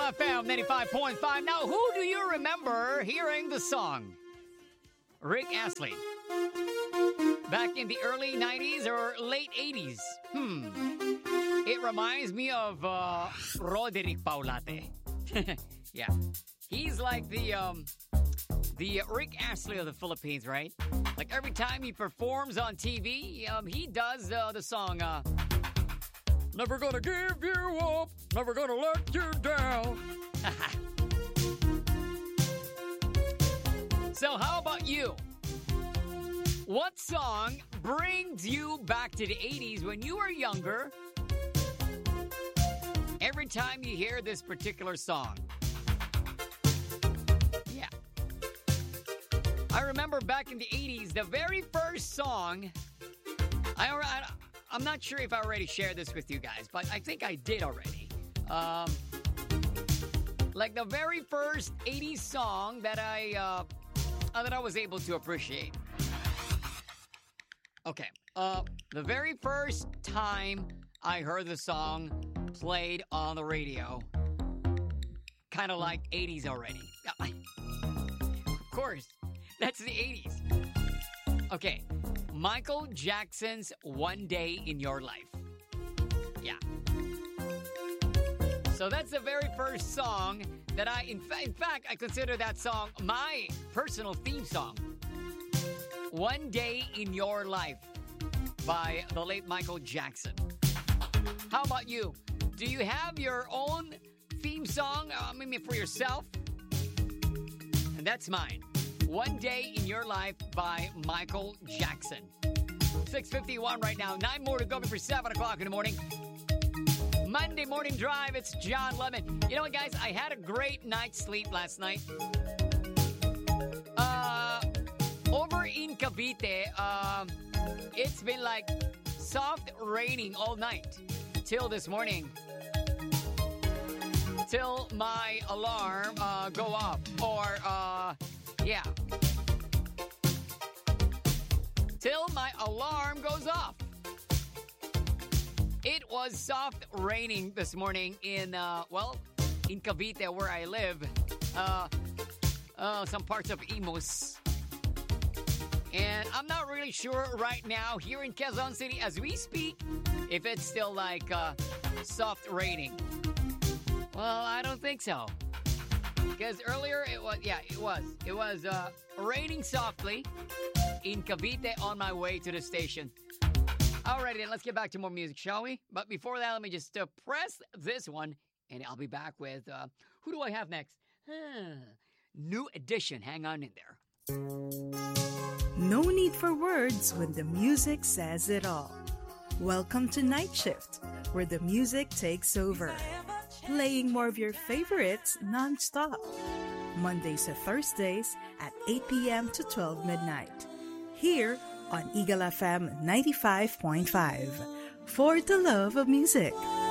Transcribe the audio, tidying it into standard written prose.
FM 95.5. Now, who do you remember hearing the song? Rick Astley. Back in the early 90s or late 80s. It reminds me of Roderick Paulate. Yeah. He's like the Rick Astley of the Philippines, right? Like every time he performs on TV, he does the song, Never gonna give you up, never gonna let you down. So how about you? What song brings you back to the 80s when you were younger? Every time you hear this particular song. Yeah. I remember back in the 80s, the very first song, I'm not sure if I already shared this with you guys, but I think I did already. Like the very first 80s song that I was able to appreciate. Okay, the very first time I heard the song played on the radio, kind of like 80s already. Of course, that's the 80s. Okay, Michael Jackson's One Day in Your Life. Yeah. So that's the very first song that in fact, I consider that song my personal theme song. One Day in Your Life by the late Michael Jackson. How about you? Do you have your own theme song, maybe for yourself? And that's mine. One Day in Your Life by Michael Jackson. 6:51 right now. 9 more to go before 7 o'clock in the morning. Monday Morning Drive. It's John Lemon. You know what, guys? I had a great night's sleep last night. Over in Cavite, it's been like soft raining all night till this morning. Till my alarm go off. Or, yeah. Till my alarm goes off. It was soft raining this morning in Cavite where I live. Some parts of Imus. And I'm not really sure right now here in Quezon City as we speak if it's still like soft raining. Well, I don't think so. Because earlier it was raining softly in Cavite on my way to the station. Alrighty then, let's get back to more music, shall we? But before that, let me just press this one and I'll be back with, who do I have next? New Edition, hang on in there. No need for words when the music says it all. Welcome to Night Shift, where the music takes over. Playing more of your favorites non-stop. Mondays to Thursdays at 8 p.m. to 12 midnight. Here on Eagle FM 95.5. For the love of music.